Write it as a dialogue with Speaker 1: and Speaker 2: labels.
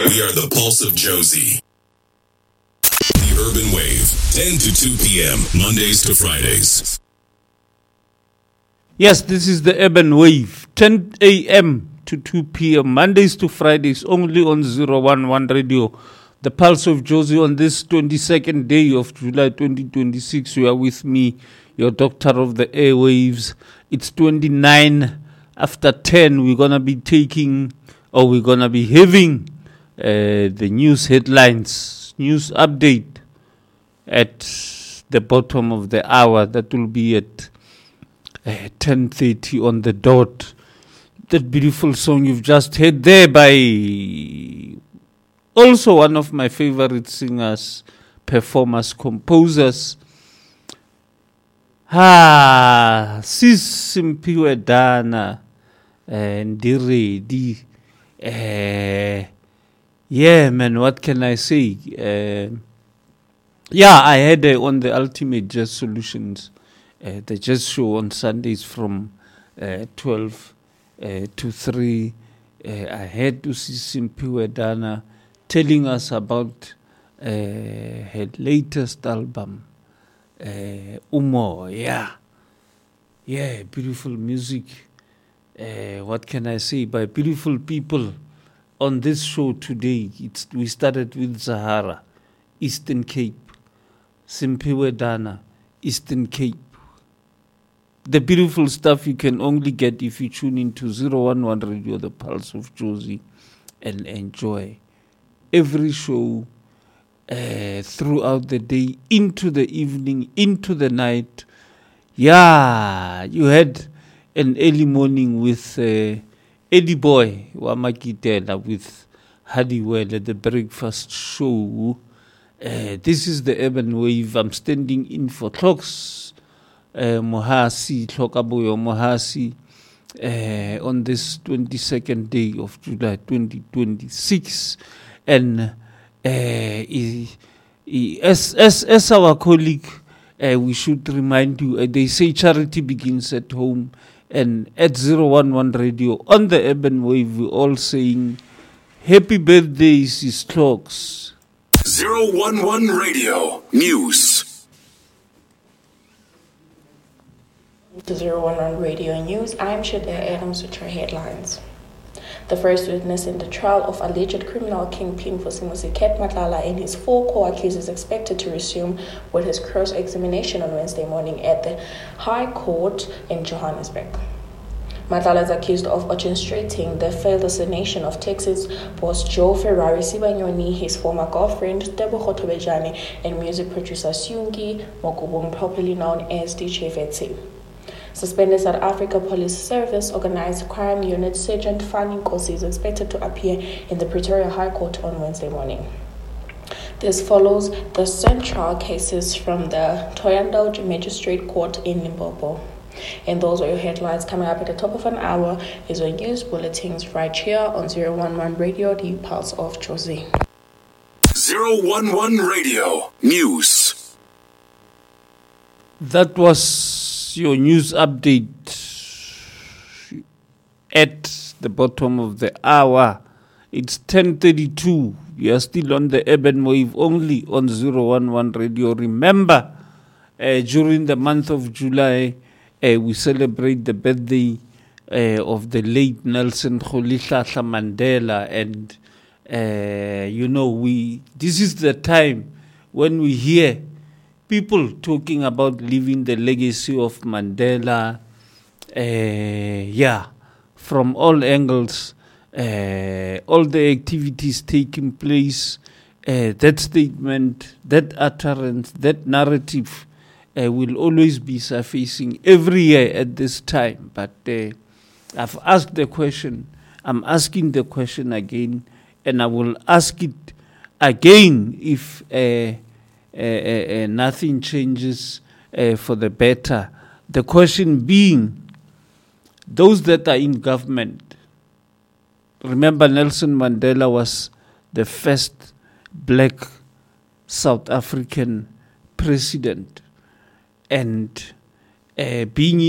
Speaker 1: We are the Pulse of Josie. The Urban Wave, 10 to 2 p.m., Mondays to Fridays.
Speaker 2: Yes, this is the Urban Wave, 10 a.m. to 2 p.m., Mondays to Fridays, only on 011 Radio. The Pulse of Josie on this 22nd day of July 2026. You are with me, your doctor of the airwaves. It's 29 after 10. We're going to be having the news headlines, news update at the bottom of the hour. That will be at 10:30 on the dot. That beautiful song you've just heard there by also one of my favorite singers, performers, composers. Sis Simphiwe Dana Ndiredi. Yeah, man, what can I say? I had on the Ultimate Jazz Solutions, the jazz show on Sundays from 12 to 3. I had to see Simphiwe Dana telling us about her latest album, Umo. Yeah, beautiful music. What can I say? By beautiful people on this show today. We started with Zahara, Eastern Cape. Simphiwe Dana, Eastern Cape. The beautiful stuff you can only get if you tune into 011 Radio, the Pulse of Josie, and enjoy every show throughout the day, into the evening, into the night. Yeah, you had an early morning with Eddie Boy Wamakitela with Hadiwell at the breakfast show. This is the Urban Wave. I'm standing in for Clocks Clockaboyo Mohasi on this 22nd day of July 2026. And as our colleague, we should remind you, they say charity begins at home. And at 011 Radio, on the Urban Wave, we're all saying, happy birthday, Sis Clocks.
Speaker 1: 011 Radio News.
Speaker 3: To 011 Radio News, I'm Shada Adams with your headlines. The first witness in the trial of alleged criminal kingpin Vusimuzi Matlala and his 4 co-accused is expected to resume with his cross-examination on Wednesday morning at the High Court in Johannesburg. Matlala is accused of orchestrating the failed assassination of Texas boss Joe Ferrari Sibanyoni, his former girlfriend Tebogo Tobejane, and music producer Syungi Mokubung, properly known as DJ Vetsy. Suspended South Africa Police Service Organized Crime Unit Sergeant Fanny Nkosi is expected to appear in the Pretoria High Court on Wednesday morning. This follows the central cases from the Thohoyandou Magistrate Court in Limpopo. And those are your headlines. Coming up at the top of an hour is your news bulletins right here on 011 Radio, the Pulse of Josie.
Speaker 1: 011 Radio News.
Speaker 2: That was your news update at the bottom of the hour. It's 10:32. You are still on the Urban Wave, only on 011 Radio. Remember, during the month of July, we celebrate the birthday of the late Nelson Rolihlahla Mandela, and this is the time when we hear people talking about leaving the legacy of Mandela, from all angles, all the activities taking place, that statement, that utterance, that narrative will always be surfacing every year at this time. But I've asked the question, I'm asking the question again, and I will ask it again if nothing changes for the better. The question being, those that are in government, remember Nelson Mandela was the first black South African president, and being